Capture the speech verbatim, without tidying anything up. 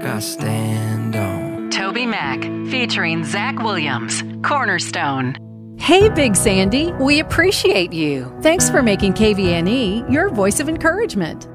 I stand on. Toby Mac, featuring Zach Williams, Cornerstone. Hey, Big Sandy, we appreciate you. Thanks for making K V N E your voice of encouragement.